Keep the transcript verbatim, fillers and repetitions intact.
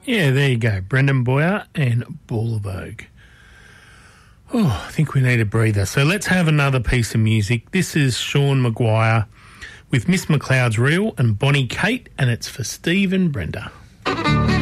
Yeah, there you go. Brendan Boyer and Ball of Vogue. Oh, I think we need a breather. So let's have another piece of music. This is Sean Maguire with Miss McLeod's Reel and Bonnie Kate, and it's for Steve and Brenda.